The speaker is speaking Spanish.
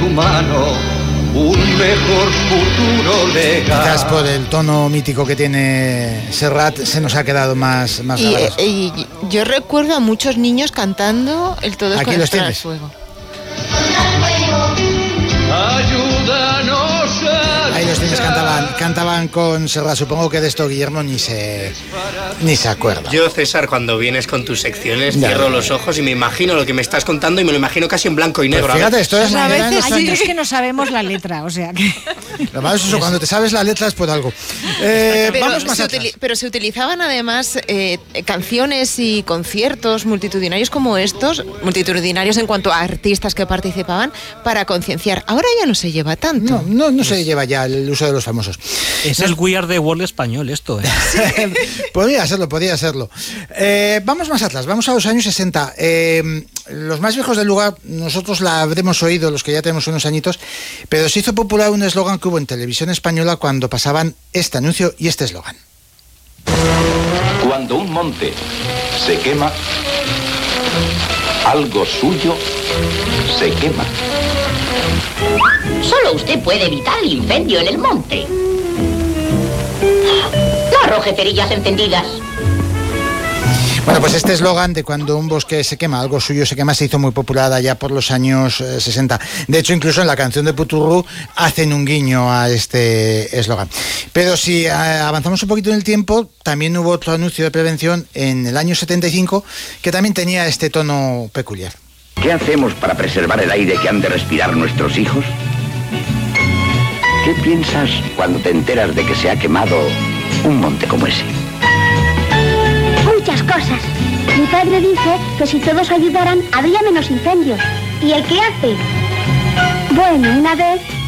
tu mano un mejor futuro legal. Quizás por el tono mítico que tiene Serrat se nos ha quedado más y yo recuerdo a muchos niños cantando el Todos aquí contra el fuego. Ayúdanos. Ahí los niños cantaban con Serrat. Supongo que de esto Guillermo ni se acuerda. Yo, César, cuando vienes con tus secciones, cierro los ojos y me imagino lo que me estás contando y me lo imagino casi en blanco y negro. Pero fíjate, esto es a veces hay otros que no sabemos la letra, o sea que... Lo malo es eso, cuando te sabes la letra es por algo. Vamos más atrás. Pero se utilizaban además canciones y conciertos multitudinarios como estos, multitudinarios en cuanto a artistas que participaban, para concienciar. Ahora ya no se lleva tanto. No se lleva ya el uso de los famosos. Es el We Are the World español esto, ¿eh? Podría serlo. Vamos más atrás, vamos a los años 60. Los más viejos del lugar, nosotros la habremos oído, los que ya tenemos unos añitos, pero se hizo popular un eslogan que hubo en televisión española cuando pasaban este anuncio y este eslogan. Cuando un monte se quema, algo suyo se quema. Solo usted puede evitar el incendio en el monte. Las rojeterillas encendidas. Bueno, pues este eslogan de cuando un bosque se quema, algo suyo se quema, se hizo muy popular allá por los años 60. De hecho, incluso en la canción de Puturru hacen un guiño a este eslogan. Pero si avanzamos un poquito en el tiempo, también hubo otro anuncio de prevención en el año 75 que también tenía este tono peculiar. ¿Qué hacemos para preservar el aire que han de respirar nuestros hijos? ¿Qué piensas cuando te enteras de que se ha quemado un monte como ese? Muchas cosas. Mi padre dice que si todos ayudaran habría menos incendios. ¿Y el qué hace? Bueno, una vez